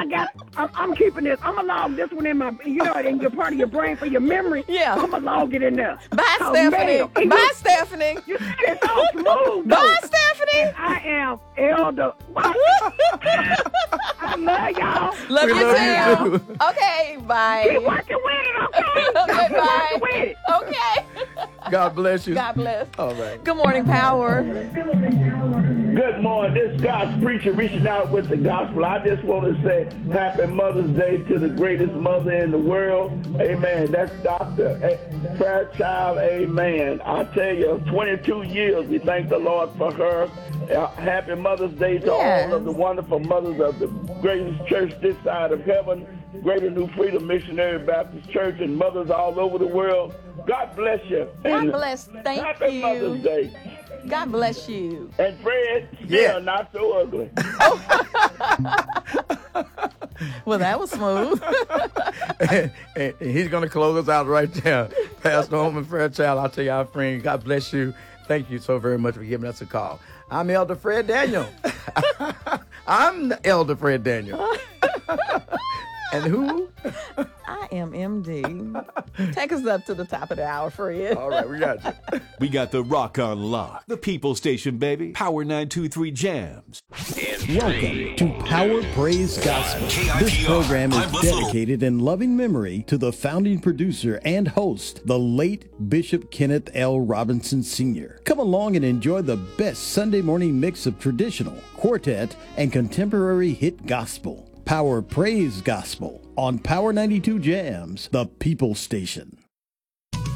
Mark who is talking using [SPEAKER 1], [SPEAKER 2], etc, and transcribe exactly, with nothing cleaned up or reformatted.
[SPEAKER 1] got. I'm, I'm keeping this. I'm gonna log this one in my, you know, in your part of your brain for your memory.
[SPEAKER 2] Yeah.
[SPEAKER 1] I'm gonna log it in there.
[SPEAKER 2] Bye,
[SPEAKER 1] Oh,
[SPEAKER 2] Stephanie.
[SPEAKER 1] man, he
[SPEAKER 2] Bye,
[SPEAKER 1] was-
[SPEAKER 2] Stephanie.
[SPEAKER 1] You see, it's all smooth.
[SPEAKER 2] Bye,
[SPEAKER 1] though.
[SPEAKER 2] Stephanie.
[SPEAKER 1] And I am Elder. What? I love y'all.
[SPEAKER 2] Love
[SPEAKER 3] We
[SPEAKER 2] you
[SPEAKER 3] love
[SPEAKER 2] too.
[SPEAKER 3] you too.
[SPEAKER 2] Okay, bye.
[SPEAKER 1] Keep working with it, okay?
[SPEAKER 2] Okay,
[SPEAKER 1] Keep
[SPEAKER 2] bye.
[SPEAKER 1] working with it.
[SPEAKER 2] Okay.
[SPEAKER 3] God bless you.
[SPEAKER 2] God bless.
[SPEAKER 3] All right.
[SPEAKER 2] Good morning, Power.
[SPEAKER 4] Good morning. This God's preacher reaching out with the gospel. I just want to say happy Mother's Day to the greatest mother in the world. Amen. That's Doctor Fairchild. Amen. I tell you, twenty-two years, we thank the Lord for her. Uh, happy Mother's Day to
[SPEAKER 2] Yes.
[SPEAKER 4] all of the wonderful mothers of the greatest church this side of heaven, Greater New Freedom Missionary Baptist Church, and mothers all over the world. God bless you.
[SPEAKER 2] God
[SPEAKER 4] And
[SPEAKER 2] bless. Thank
[SPEAKER 4] happy
[SPEAKER 2] you.
[SPEAKER 4] Mother's Day.
[SPEAKER 2] God bless you.
[SPEAKER 4] And Fred, still
[SPEAKER 3] Yeah.
[SPEAKER 4] not so ugly.
[SPEAKER 2] Well, that was smooth.
[SPEAKER 3] and, and he's going to close us out right there. Pastor Holman Fairchild, I'll tell you, our friend, God bless you. Thank you so very much for giving us a call. I'm Elder Fred Daniel. I'm Elder Fred Daniel. And who?
[SPEAKER 2] I am M D. Take us up to the top of the hour, Fred.
[SPEAKER 3] All right, we got you.
[SPEAKER 5] We got the rock on lock. The People Station, baby. Power nine two three Jams.
[SPEAKER 6] Welcome to Power Praise Gospel. This program is dedicated in loving memory to the founding producer and host, the late Bishop Kenneth L. Robinson Senior Come along and enjoy the best Sunday morning mix of traditional, quartet, and contemporary hit gospel. Power Praise Gospel on Power ninety-two Jams, the People Station.